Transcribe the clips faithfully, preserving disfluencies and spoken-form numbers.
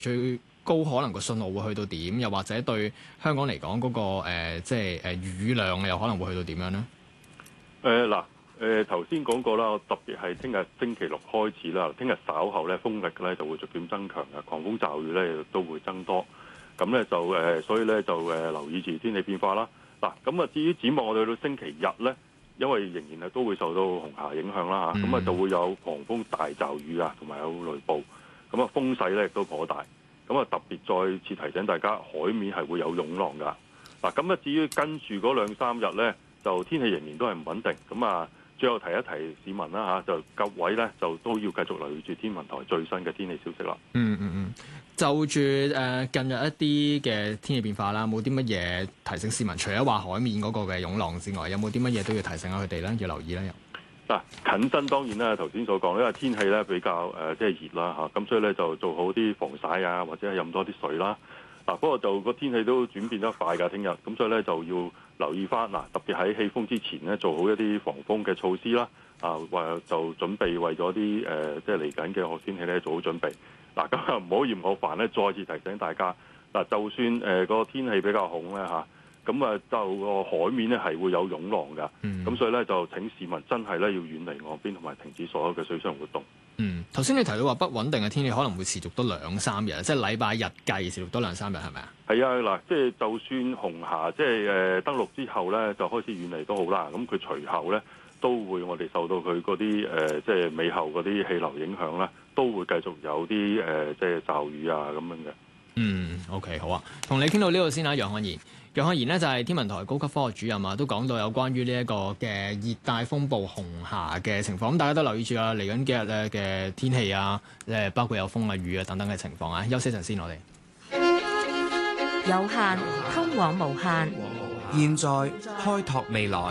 最高可能個信號會去到點？又或者對香港嚟講嗰個、呃、即係誒雨量又可能會去到點樣呢？ 誒嗱、呃，誒頭先講過啦，特別係聽日星期六開始啦，聽日稍後咧風力咧就會逐漸增強嘅，狂風驟雨咧都會增多。咁咧就誒、呃，所以咧就誒、呃、留意住天氣變化啦。嗱，咁啊至於展望我哋到星期日咧，因為仍然係都會受到紅霞影響啦嚇，咁啊、嗯、就會有狂風大驟雨啊，同埋有雷暴。咁啊風勢咧亦都頗大。咁啊特別再次提醒大家，海面係會有湧浪㗎。嗱，咁啊至於跟住嗰兩三日咧，就天氣仍然都係唔穩定。咁啊最後提一提市民啦嚇，就各位咧就都要繼續留意住天文台最新嘅天氣消息啦。 嗯嗯嗯。就住誒、呃、近日一啲嘅天氣變化啦，冇啲乜嘢提醒市民？除咗話海面嗰個嘅湧浪之外，有冇啲乜嘢都要提醒下佢哋咧？要留意咧？又嗱，近身當然啦，頭先所講，因為天氣咧比較誒、呃、即係熱啦嚇，咁所以咧就做好啲防曬啊，或者係飲多啲水啦。嗱、啊，不過就個天氣都轉變得快㗎，聽日咁所以咧就要留意翻嗱，特別喺起風之前咧做好一啲防風嘅措施啦。啊，為就準備為咗啲誒即係嚟緊嘅惡天氣咧做好準備。嗱，咁啊唔好嫌我煩咧，再次提醒大家嗱，就算誒、呃個天氣比較恐咧嚇，咁啊就個海面咧係會有湧浪㗎，咁、嗯、所以咧就請市民真係咧要遠離岸邊同埋停止所有嘅水上活動。 嗯，頭先你提到話不穩定嘅天氣可能會持續多兩三日，即係禮拜日計持續多兩三日，係咪啊？ 係啊，嗱，即係就算紅霞即係誒登陸之後咧，就開始遠離都好啦。咁佢隨後咧都會我哋受到佢嗰啲誒即係尾後嗰啲氣流影響啦，都會繼續有啲誒、呃、即係驟雨啊咁樣嘅。 嗯 ，OK， 好啊，同你傾到呢度先啦，楊漢賢。楊漢賢呢就係天文台高級科學主任啊，都講到有關於呢一個嘅熱帶風暴紅霞嘅情況，咁大家都留意住啊，嚟緊幾日咧嘅天氣啊，誒包括有風啊、雨啊等等嘅情況啊。休息一陣先，我哋有限通往無限， 現在開拓未來，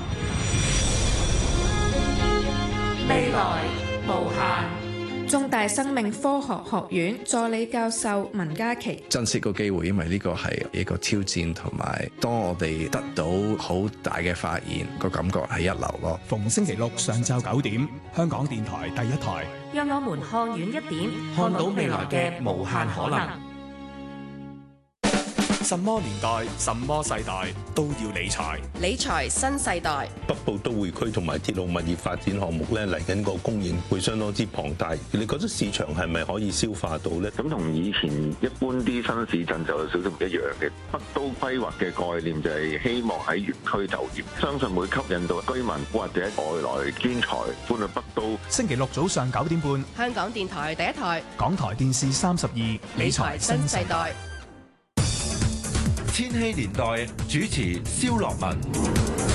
未來無限。中大生命科學學院助理教授文嘉琪： 珍惜個機會，因為呢個係一個挑戰，同埋當我哋得到好大嘅發現，個感覺係一流咯。 逢星期六上晝九點，香港電台第一台， 讓我們看遠一點， 看到未來嘅無限可能。 什麼年代、什麼世代都要理財。 理財新世代。 北部都會區同埋鐵路物業發展項目咧，嚟緊個供應會相當之龐大。你覺得市場係咪可以消化到呢？ 咁同以前一般啲新市鎮就有少少唔一樣嘅。北都規劃嘅概念就係希望喺園區就業，相信會吸引到居民或者外來專才搬去北都。 星期六早上九點半， 香港電台第一台， 港台電視三十二，理財新世代。 千禧年代主持蕭樂文。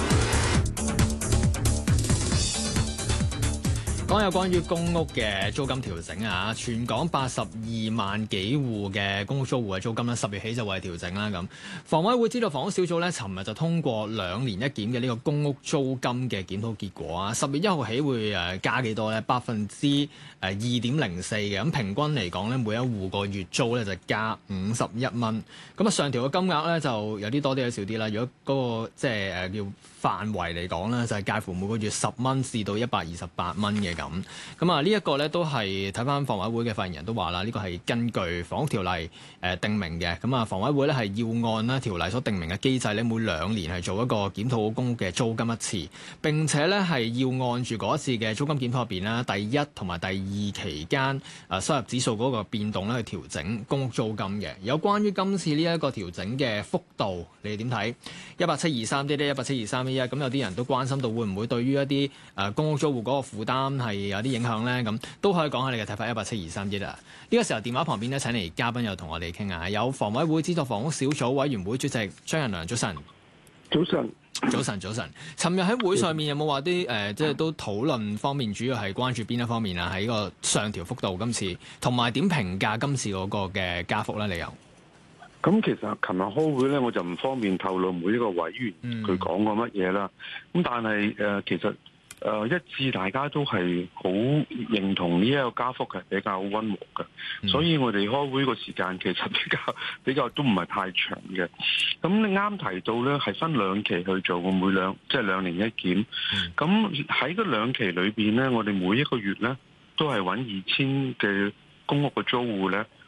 講有關於公屋嘅租金調整啊，全港八十二萬幾戶嘅公屋租戶嘅租金咧，十月起就會調整啦。咁房委會知道房屋小組咧，尋日就通過兩年一檢嘅呢個公屋租金嘅檢討結果啊。十月一號起會誒加幾多咧？百分之誒二點零四嘅。咁平均嚟講咧，每一戶個月租咧就加五十一蚊。咁啊上調嘅金額咧就有啲多啲，有少啲啦。如果嗰、那個即係誒叫範圍嚟講咧，就係、是、介乎每個月十蚊至到一百二十八蚊嘅。咁咁啊，呢一個咧都係睇翻房委會嘅發言人都話啦，呢個係根據房屋條例誒定明嘅。咁啊，房委會咧係要按啦條例所定明嘅機制咧，每兩年係做一個檢討公屋嘅租金一次，並且咧係要按住嗰一次嘅租金檢討入邊啦，第一同埋第二期間誒收入指數嗰個變動咧去調整公屋租金嘅。有關於今次呢一個調整嘅幅度，你哋點睇？一八七二三啲咧，一八七二三一一，咁有啲人都關心到會唔會對於一啲誒公屋租戶嗰個負擔係有啲影響咧？咁都可以講下你嘅睇法。一八七二三一啊，呢個時候電話旁邊咧請嚟嘉賓又同我哋傾下，有房委會資助房屋小組委員會主席張仁良，早晨。 早晨， 早晨，早晨。尋日喺會上面有冇話啲誒，即係都討論方面，主要係關注邊一方面啊？喺個上調幅度今次，同埋點評價今次嗰個嘅加幅咧？你有？ 咁其實琴日開會咧，我就唔方便透露每一個委員佢講過乜嘢啦。咁、嗯、但係誒、呃，其實誒、呃、一致大家都係好認同呢一個加幅係比較溫和嘅，嗯、所以我哋開會個時間其實比較比較都唔係太長嘅。咁你啱提到咧，係分兩期去做嘅，每兩即係兩年一檢。咁喺嗰兩期裏邊咧，我哋每一個月咧都係揾二千嘅公屋嘅租戶咧。